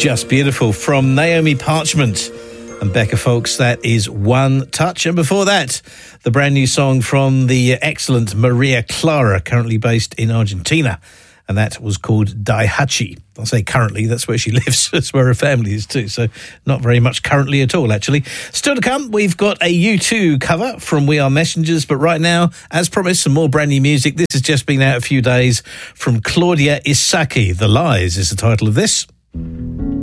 Just Beautiful from Naomi Parchment and Becca Folks. That is One Touch. And before that, the brand new song from the excellent Maria Clara, currently based in Argentina. And that was called Daihachi. I'll say currently, that's where she lives. That's where her family is too. So not very much currently at all, actually. Still to come, we've got a U2 cover from We Are Messengers. But right now, as promised, some more brand new music. This has just been out a few days from Claudia Isaki. The Lies is the title of this.